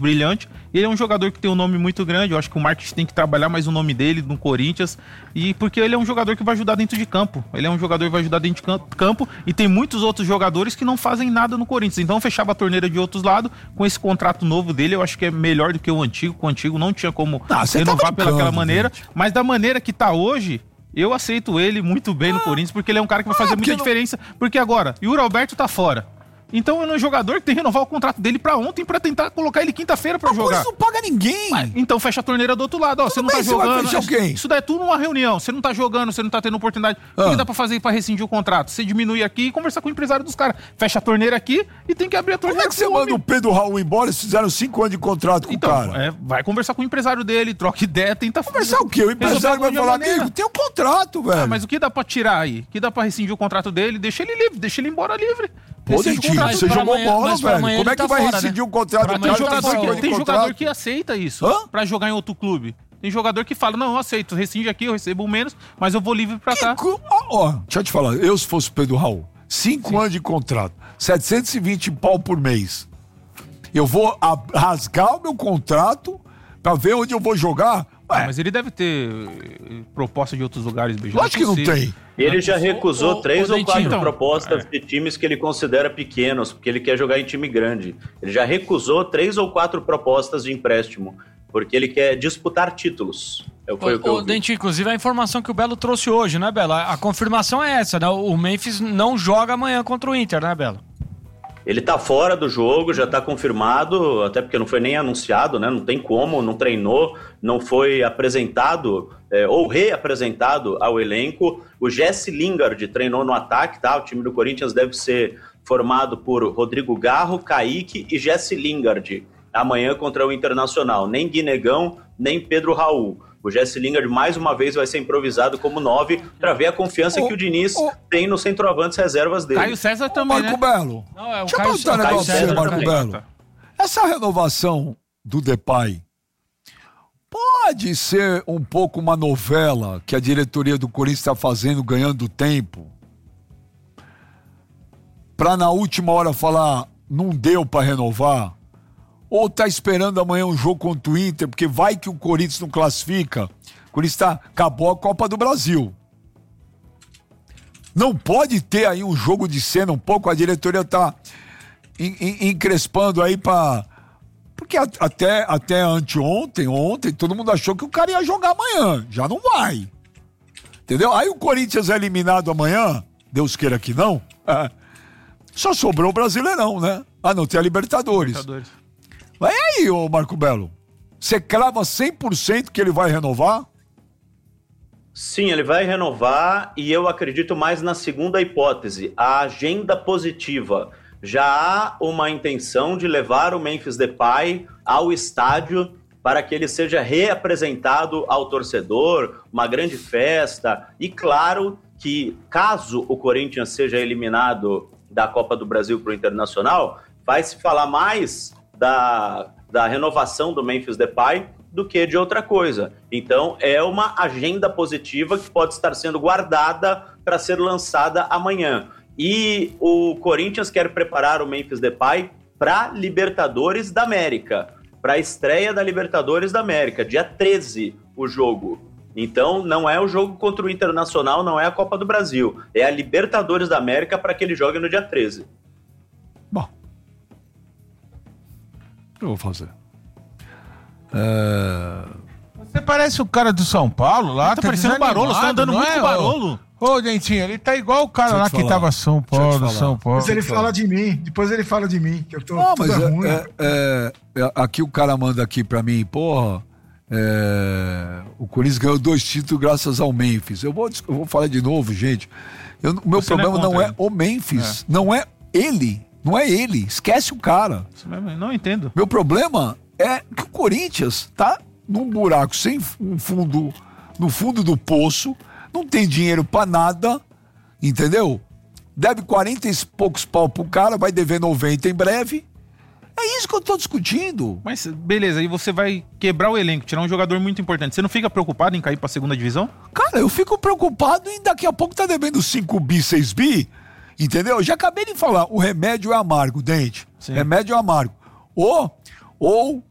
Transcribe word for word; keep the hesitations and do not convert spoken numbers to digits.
brilhante. Ele é um jogador que tem um nome muito grande. Eu acho que o marketing tem que trabalhar mais o nome dele no Corinthians. E porque ele é um jogador que vai ajudar dentro de campo. Ele é um jogador que vai ajudar dentro de campo. E tem muitos outros jogadores que não fazem nada no Corinthians. Então fechava a torneira de outros lados. Com esse contrato novo dele, eu acho que é melhor do que o antigo. O antigo não tinha como ah, renovar tá pelaquela maneira. Gente. Mas da maneira que tá hoje... Eu aceito ele muito bem ah, no Corinthians, porque ele é um cara que vai fazer ah, muita diferença. Não... Porque agora, Yuri Alberto tá fora. Então ele é um jogador que tem que renovar o contrato dele pra ontem pra tentar colocar ele quinta-feira pra mas jogar. Mas não paga ninguém. Mas, então fecha a torneira do outro lado. Ó, você não tá jogando. Você vai isso daí é tudo numa reunião. Você não tá jogando, você não tá tendo oportunidade. Ah. O que dá pra fazer pra rescindir o contrato? Você diminui aqui e conversar com o empresário dos caras. Fecha a torneira aqui e tem que abrir a torneira. Como é que você manda homem? O Pedro Raul embora e fizeram cinco anos de contrato com então, o cara? É, vai conversar com o empresário dele, troca ideia, tenta... Conversar o quê? O empresário vai falar, amigo, tem um contrato, velho. Ah, mas o que dá pra tirar aí? O que dá pra rescindir o contrato dele? Deixa ele livre, deixa ele embora livre. Pô, Dentinho, você jogou amanhã, bola, velho. Como é que tá vai fora, rescindir né? um contrato? Tem, cara, jogador, tá que, tem jogador que aceita isso Hã? pra jogar em outro clube. Tem jogador que fala, não, eu aceito, rescinde aqui, eu recebo menos, mas eu vou livre pra cá. Ó, ó, deixa eu te falar, eu se fosse o Pedro Raul, cinco Sim. anos de contrato, setecentos e vinte pau por mês. Eu vou rasgar o meu contrato pra ver onde eu vou jogar. Ah, mas ele deve ter proposta de outros lugares, Beijão. Lógico que não tem. Ele já recusou o, três o, o ou quatro então, propostas é. de times que ele considera pequenos, porque ele quer jogar em time grande. Ele já recusou três ou quatro propostas de empréstimo, porque ele quer disputar títulos. Eu, foi o, o que eu o Dentinho, inclusive, a informação que o Belo trouxe hoje, né, Belo? A, a confirmação é essa, né? O Memphis não joga amanhã contra o Inter, né, Belo? Ele tá fora do jogo, já tá confirmado, até porque não foi nem anunciado, né? Não tem como, não treinou, não foi apresentado é, ou reapresentado ao elenco. O Jesse Lingard treinou no ataque, tá? O time do Corinthians deve ser formado por Rodrigo Garro, Kaique e Jesse Lingard. Amanhã contra o Internacional. Nem Guinegão, nem Pedro Raul. O Jesse Lingard, mais uma vez, vai ser improvisado como nove para ver a confiança oh, que o Diniz oh. tem nos centroavantes reservas dele. Caio César também, Ô, Marco né? Belo. Não, é o Deixa eu Caio perguntar um negócio pra você, Marco Belo. Essa renovação do Depay pode ser um pouco uma novela que a diretoria do Corinthians está fazendo, ganhando tempo, para na última hora falar, não deu para renovar? Ou tá esperando amanhã um jogo contra o Inter, porque vai que o Corinthians não classifica. O Corinthians tá, acabou a Copa do Brasil. Não pode ter aí um jogo de cena um pouco, a diretoria tá en, en, encrespando aí pra... Porque a, até, até anteontem, ontem, todo mundo achou que o cara ia jogar amanhã. Já não vai. Entendeu? Aí o Corinthians é eliminado amanhã, Deus queira que não, é, só sobrou o Brasileirão, né? Ah, não, tem a Libertadores. Libertadores. Mas aí, ô Marco Belo, você crava cem por cento que ele vai renovar? Sim, ele vai renovar e eu acredito mais na segunda hipótese, a agenda positiva. Já há uma intenção de levar o Memphis Depay ao estádio para que ele seja reapresentado ao torcedor, uma grande festa. E claro que, caso o Corinthians seja eliminado da Copa do Brasil para o Internacional, vai se falar mais Da, da renovação do Memphis Depay do que de outra coisa. Então é uma agenda positiva que pode estar sendo guardada para ser lançada amanhã. E o Corinthians quer preparar o Memphis Depay para Libertadores da América, para a estreia da Libertadores da América, dia treze o jogo. Então não é o jogo contra o Internacional, não é a Copa do Brasil, é a Libertadores da América para que ele jogue no dia treze. Bom, eu vou fazer. É... Você parece o cara do São Paulo lá. Tá, tá parecendo o Barolo, você tá andando muito é, com o Barolo. Ô, Dentinho, ele tá igual o cara lá que tava São Paulo, São Paulo. Depois ele fala de mim, depois ele fala de mim, que eu tô Não, mas é, ruim. É, é, é, aqui o cara manda aqui pra mim, porra, é, o Corinthians ganhou dois títulos graças ao Memphis. Eu vou, eu vou falar de novo, gente. Eu, o meu você problema não é, não é o Memphis, é. não é ele. Não é ele, esquece o cara. Não entendo. Meu problema é que o Corinthians tá num buraco sem um fundo, no fundo do poço, não tem dinheiro pra nada, entendeu? Deve quarenta e poucos pau pro cara, vai dever noventa em breve. É isso que eu tô discutindo. Mas beleza, aí você vai quebrar o elenco, tirar um jogador muito importante. Você não fica preocupado em cair pra segunda divisão? Cara, eu fico preocupado em daqui a pouco tá devendo cinco bi, seis bi. Entendeu? Eu já acabei de falar, o remédio é amargo, Dente. Sim. Remédio é amargo. Ou, ou